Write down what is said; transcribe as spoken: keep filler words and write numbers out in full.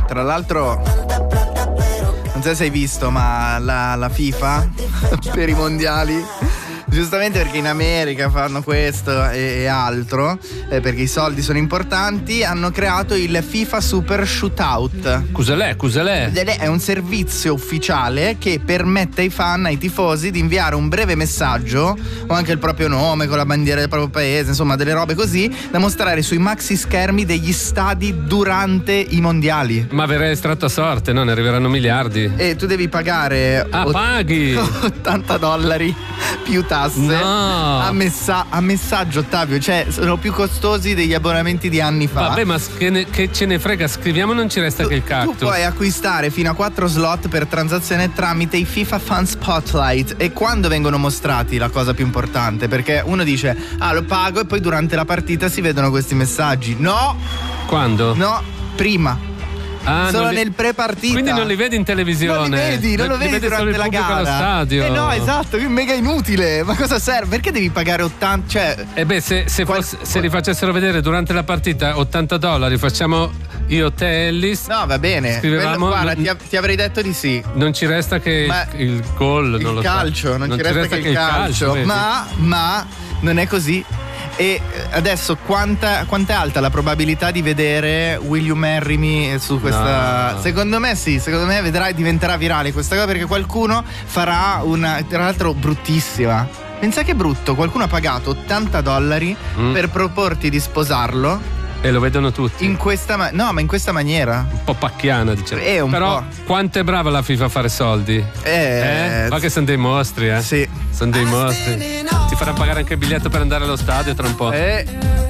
Tra l'altro, non so se hai visto, ma la, la FIFA per i mondiali, giustamente perché in America fanno questo e, e altro, eh, perché i soldi sono importanti, hanno creato il FIFA Super Shootout. Cos'è? Cos'è? È un servizio ufficiale che permette ai fan, ai tifosi, di inviare un breve messaggio o anche il proprio nome con la bandiera del proprio paese, insomma delle robe così da mostrare sui maxi schermi degli stadi durante i mondiali. Ma verrà estratto a sorte, no? Ne arriveranno miliardi. E tu devi pagare Ah, ot- paghi ottanta dollari più tasse. No. A, messa- a messaggio, Ottavio, cioè sono più costosi degli abbonamenti di anni fa. Vabbè, ma che, ne- che ce ne frega, scriviamo, non ci resta tu, che il cactus. Tu puoi acquistare fino a quattro slot per transazione tramite i FIFA Fan Spotlight. E quando vengono mostrati, la cosa più importante, perché uno dice ah lo pago e poi durante la partita si vedono questi messaggi. No! Quando? No, prima. Ah, solo li... nel pre-partita. Quindi non li vedi in televisione? Non li vedi, non li lo vedi vede durante solo il la pubblico gara allo stadio. Eh no, esatto, è mega inutile. Ma cosa serve? Perché devi pagare ottanta? Cioè Eh beh, se, se, qual... fosse, se li facessero vedere durante la partita ottanta dollari, facciamo io, te, Ellis. No, va bene. Scrivevamo, Quello, guarda, non, ti, ti avrei detto di sì. Non ci resta che ma il, il gol, il non lo calcio, so. non, non ci resta, che, che il calcio. calcio ma, ma non è così. E adesso quanta, quanto è alta la probabilità di vedere Will You Marry Me su questa? No. Secondo me sì, secondo me vedrai, diventerà virale questa cosa perché qualcuno farà una, tra l'altro bruttissima. Pensa che brutto, qualcuno ha pagato ottanta dollari mm. per proporti di sposarlo. E lo vedono tutti. In questa ma- no, ma in questa maniera. Un po' pacchiana, diciamo. È un Però po'. quanto è brava la FIFA a fare soldi? Eh, eh? Ma che sono dei mostri, eh? Sì. Sono dei mostri. Ti farà pagare anche il biglietto per andare allo stadio tra un po'. Eh.